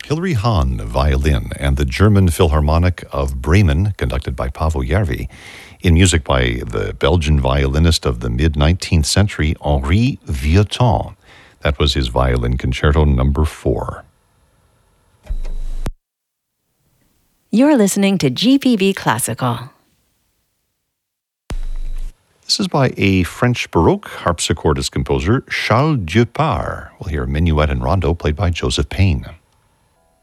Hilary Hahn, violin, and the German Philharmonic of Bremen, conducted by Paavo Järvi, in music by the Belgian violinist of the mid-19th century, Henri Vieuxtemps. That was his Violin Concerto No. 4. You're listening to GPV Classical. This is by a French Baroque harpsichordist composer, Charles Dieupart. We'll hear Minuet and Rondo played by Joseph Payne.